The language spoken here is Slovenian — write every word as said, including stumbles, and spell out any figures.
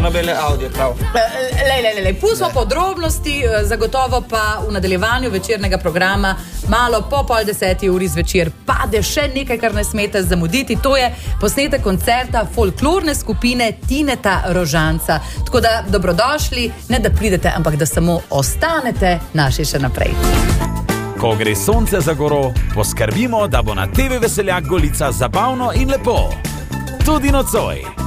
nobene audio prav. Lej, lej, lej, pustimo podrobnosti, zagotovo pa v nadaljevanju večernega programa malo po pol deseti uri zvečer pade še nekaj, kar ne smete zamuditi. To je posnetek koncerta folklorne skupine Tineta Rožanca. Tako da dobrodošli, ne da pridete, ampak da samo ostanete naši še naprej. Ko gre sonce za goro, poskrbimo, da bo na te ve Veseljak Golica zabavno in lepo. Tudi nocoj.